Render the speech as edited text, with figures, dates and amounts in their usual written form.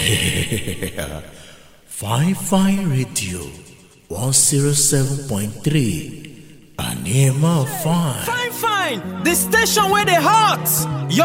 Fine Fine Radio 107.3 Anima Fine. Fine, the station where they hot.